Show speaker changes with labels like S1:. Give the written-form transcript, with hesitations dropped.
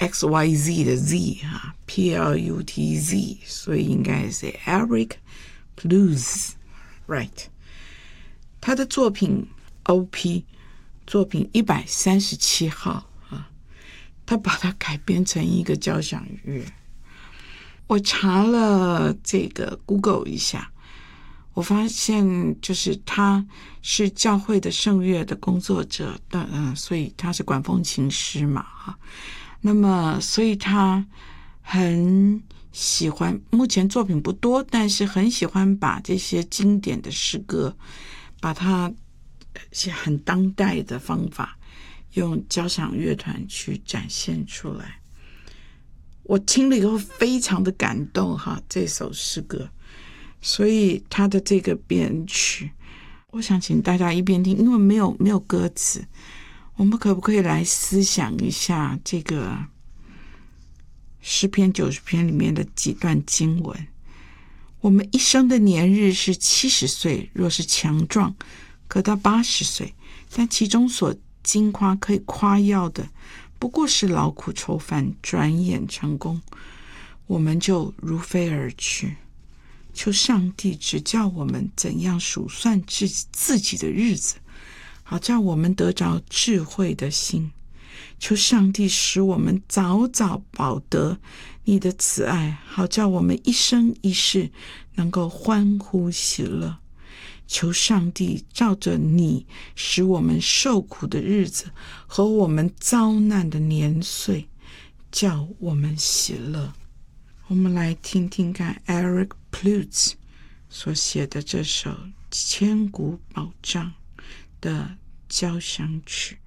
S1: XYZ 的 Z Plutz， 所以应该是 Eric Plutz right。 他的作品 OP 作品137号他把它改编成一个交响乐。我查了这个 Google 一下，我发现就是他是教会的圣乐的工作者所以他是管风琴师嘛那么所以他很喜欢，目前作品不多，但是很喜欢把这些经典的诗歌把它很当代的方法用交响乐团去展现出来。我听了以后非常的感动这首诗歌，所以他的这个编曲我想请大家一边听，因为没有歌词，我们可不可以来思想一下这个诗篇90篇里面的几段经文。我们一生的年日是70岁，若是强壮可到80岁，但其中所经夸可以夸耀的不过是劳苦愁烦，转眼成功，我们就如飞而去。求上帝指教我们怎样数算自己的日子，好叫我们得着智慧的心。求上帝使我们早早饱得你的慈爱，好叫我们一生一世能够欢呼喜乐。求上帝照着你使我们受苦的日子和我们遭难的年岁，叫我们喜乐。我们来听听看 Eric Plutz 所写的这首千古保障的交响曲。